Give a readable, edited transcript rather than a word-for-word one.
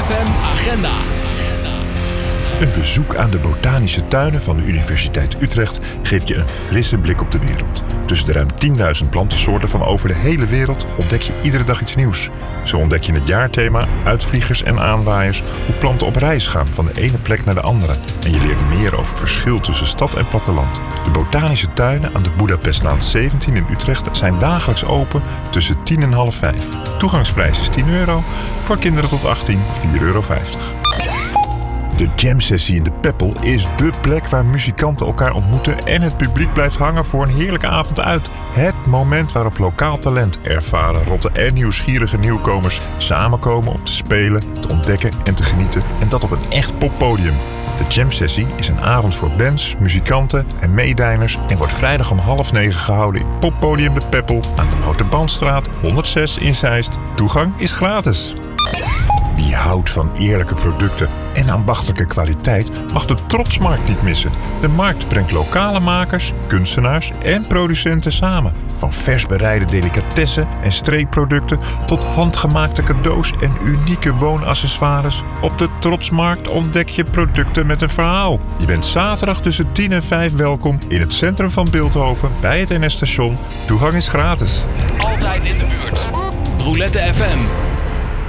FM Agenda. Een bezoek aan de botanische tuinen van de Universiteit Utrecht geeft je een frisse blik op de wereld. Tussen de ruim 10.000 plantensoorten van over de hele wereld ontdek je iedere dag iets nieuws. Zo ontdek je het jaarthema, uitvliegers en aanwaaiers, hoe planten op reis gaan van de ene plek naar de andere. En je leert meer over het verschil tussen stad en platteland. De botanische tuinen aan de Boedapestlaan 17 in Utrecht zijn dagelijks open tussen 10 en half 5. Toegangsprijs is €10, voor kinderen tot 18 €4,50. De Jam-sessie in de Peppel is dé plek waar muzikanten elkaar ontmoeten en het publiek blijft hangen voor een heerlijke avond uit. Het moment waarop lokaal talent, ervaren, rotte en nieuwsgierige nieuwkomers samenkomen om te spelen, te ontdekken en te genieten. En dat op een echt poppodium. De Jam-sessie is een avond voor bands, muzikanten en meedijners en wordt vrijdag om 8:30 gehouden in Poppodium de Peppel aan de Notenbandstraat 106 in Zeist. Toegang is gratis. Wie houdt van eerlijke producten en ambachtelijke kwaliteit mag de Trotsmarkt niet missen. De markt brengt lokale makers, kunstenaars en producenten samen. Van vers bereide delicatessen en streekproducten tot handgemaakte cadeaus en unieke woonaccessoires. Op de Trotsmarkt ontdek je producten met een verhaal. Je bent zaterdag tussen 10 en 5 welkom in het centrum van Bilthoven bij het NS-station. Toegang is gratis. Altijd in de buurt. Roulette FM.